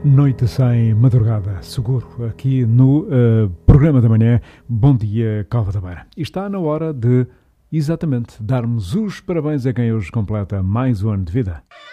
Noite sem madrugada, seguro, aqui no programa da manhã. Bom dia, Calva da Beira. E está na hora de, exatamente, darmos os parabéns a quem hoje completa mais um ano de vida.